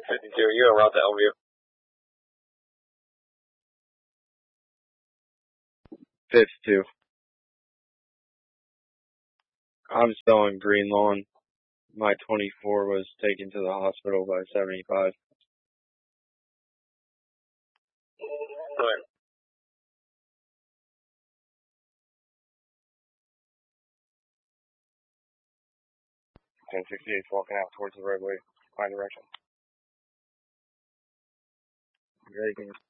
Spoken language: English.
52, you're en route to Elview. 52. I'm still in Green Lawn. My 24 was taken to the hospital by 75. Right. 1068 walking out towards the roadway, my direction. Ready?